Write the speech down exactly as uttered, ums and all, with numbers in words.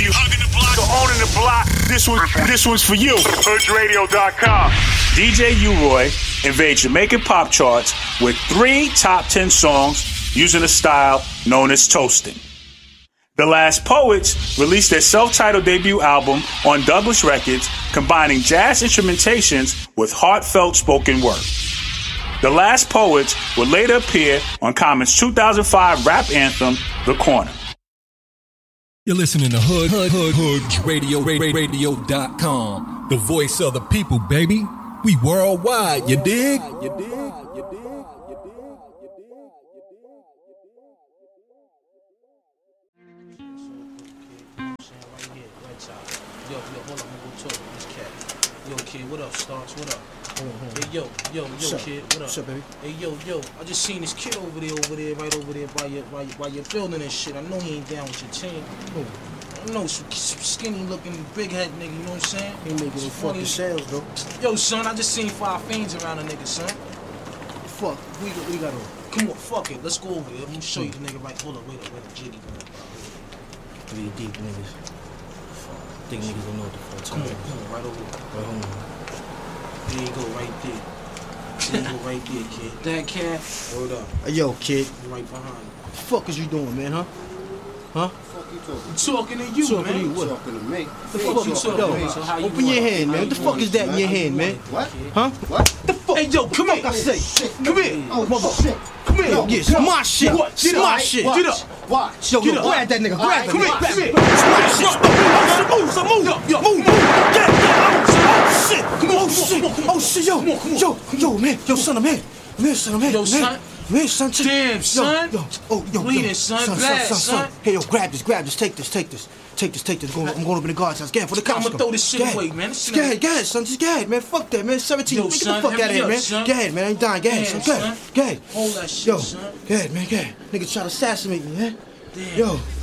you hugging the block or owning the block, this one, this one's for you. Hood Radio dot com. D J U-Roy invades Jamaican pop charts with three top ten songs using a style known as toasting. The Last Poets released their self-titled debut album on Douglas Records, combining jazz instrumentations with heartfelt spoken word. The Last Poets would later appear on Common's two thousand five rap anthem, The Corner. You're listening to Hood, Hood, Hood, Hood Radio, Radio dot com. The voice of the people, baby. We worldwide, you dig? You dig? You dig? Yo, yo, hold on, I'm gonna go talk to this cat. Yo, kid, what up, Starks? What up? Hey, yo, yo, yo, What's kid, what up? What's up, baby? Hey, yo, yo, I just seen this kid over there, over there, right over there by your, by your, by your building and shit. I know he ain't down with your team. Who? I know, some, some skinny looking, big head nigga, you know what I'm saying? He making his fucking sales, though. Yo, son, I just seen five fiends around a nigga, son. Fuck, we got, we got on. Come on, fuck it, let's go over there. I'm gonna show you the nigga right. Hold up, wait up, wait up, jiggy. Three deep niggas. Think niggas don't know what the fuck. Come on, come on, right over there. Right home. There you go, right there. There you go, right there, kid. That cat. Hold up. Hey, yo, kid. Right behind you. What the fuck is you doing, man, huh? Huh? Fuck you talking? I'm talking to you, Talking man. to you, what? Talking to me. The fuck you talking yo, to me? So how you open your want it? hand, How man. What the you fuck want is it, that in man? your How hand, you man? want it, What? kid? Huh? What? The fuck? Hey, yo, come here. I say. Shit. Come here. Oh, Mother. shit. Come here. No, Yeah, it's my shit. What? It's Get my up. shit. Watch. Get up. Watch. Yo, Get yo, up. grab that nigga. All Grab right, him. come here, Grab come him. here. It's my shit. Move, so move. Yo, yo. Move, move. Get it. Oh, shit. Come on, Oh, come on, shit. come on, come on. Oh, shit, yo. Come on, come on. Yo, yo, man. Yo, son, I'm here. I'm here, son. I'm here. Yo, I'm here. son. I'm here, son. Check- Damn, yo, son. Yo, oh, yo, Bleeding, yo. son. Son, Blast, son, son, son. Hey, yo, grab this. Grab this. Take this. Take this. Take this. Take this. I'm going, I'm going up in the guard's house. Get it for the cops. I'ma come. throw this shit Go ahead. away, man. This shit Go ain't- ahead, go ahead, son. Just go ahead, man. Fuck that, man. seventeen. Yo, Get son, the fuck hurry out of here, up, man. son. Go ahead, man. I ain't dying. Go ahead, Damn, son. Go ahead. son. Go ahead. Hold that shit, Yo, son. go ahead, man. Go ahead. Nigga try to assassinate me, man. Damn. Yo.